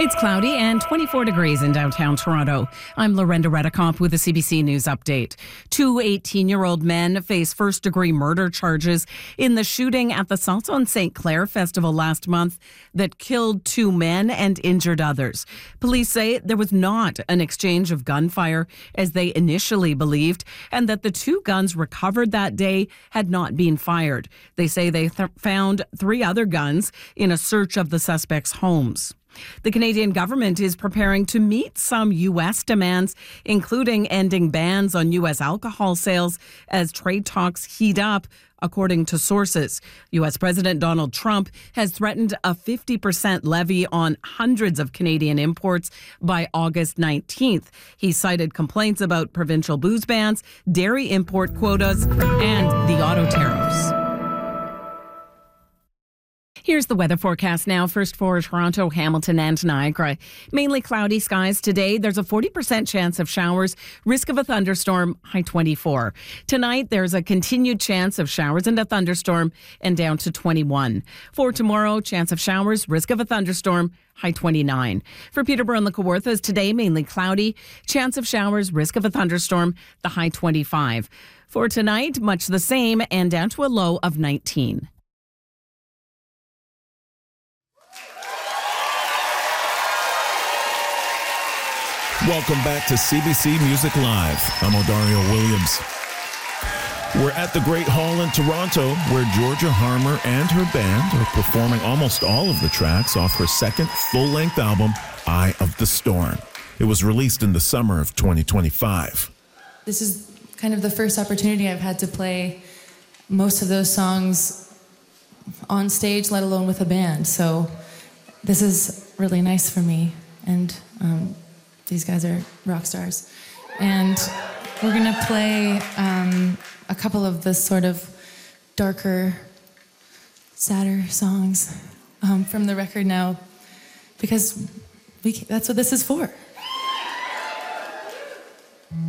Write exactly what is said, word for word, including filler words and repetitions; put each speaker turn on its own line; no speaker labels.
It's cloudy and twenty-four degrees in downtown Toronto. I'm Lorenda Redicomp with a C B C News update. Two eighteen-year-old men face first-degree murder charges in the shooting at the Salson Saint Clair Festival last month that killed two men and injured others. Police say there was not an exchange of gunfire as they initially believed, and that the two guns recovered that day had not been fired. They say they th- found three other guns in a search of the suspects' homes. The Canadian government is preparing to meet some U S demands, including ending bans on U S alcohol sales as trade talks heat up, according to sources. U S President Donald Trump has threatened a fifty percent levy on hundreds of Canadian imports by August nineteenth. He cited complaints about provincial booze bans, dairy import quotas, and the auto tariffs. Here's the weather forecast now. First for Toronto, Hamilton, and Niagara. Mainly cloudy skies today. There's a forty percent chance of showers. Risk of a thunderstorm, high twenty-four. Tonight, there's a continued chance of showers and a thunderstorm, and down to twenty-one. For tomorrow, chance of showers, risk of a thunderstorm, high twenty-nine. For Peterborough and the Kawarthas, today, mainly cloudy. Chance of showers, risk of a thunderstorm, the high twenty-five. For tonight, much the same, and down to a low of nineteen.
Welcome back to C B C Music Live. I'm Odario Williams. We're at the Great Hall in Toronto, where Georgia Harmer and her band are performing almost all of the tracks off her second full-length album, Eye of the Storm. It was released in the summer of twenty twenty-five.
This is kind of the first opportunity I've had to play most of those songs on stage, let alone with a band. So this is really nice for me. And um, these guys are rock stars. And we're gonna play um, a couple of the sort of darker, sadder songs um, from the record now, because we, that's what this is for.